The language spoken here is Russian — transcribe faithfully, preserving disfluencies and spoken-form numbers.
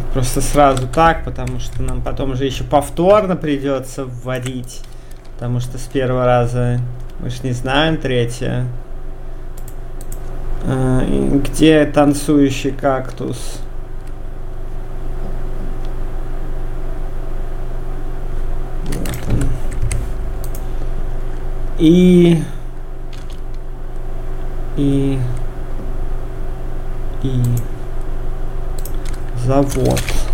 Просто сразу так, потому что нам потом же еще повторно придется вводить. Потому что с первого раза мы ж не знаем третье. А, где танцующий кактус? Вот он. И... И... И... Завод.